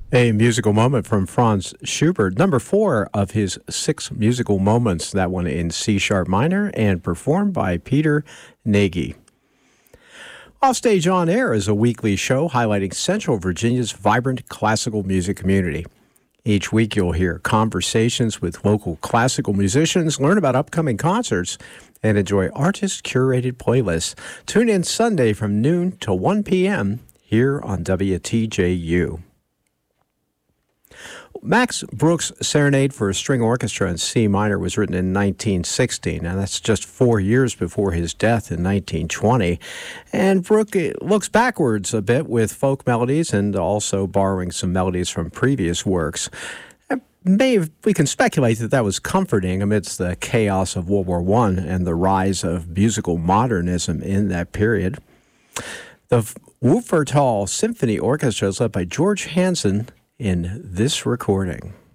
A musical moment from Franz Schubert, number 4 of his 6 musical moments, that one in C sharp minor and performed by Peter Nagy. Offstage on Air is a weekly show highlighting Central Virginia's vibrant classical music community. Each week you'll hear conversations with local classical musicians, learn about upcoming concerts, and enjoy artist-curated playlists. Tune in Sunday from noon to 1 p.m. here on WTJU. Max Bruch's Serenade for a String Orchestra in C minor was written in 1960. Now, that's just 4 years before his death in 1920. And Bruch looks backwards a bit with folk melodies and also borrowing some melodies from previous works. We can speculate that was comforting amidst the chaos of World War I and the rise of musical modernism in that period. The Wuppertal Symphony Orchestra is led by George Hansen in this recording.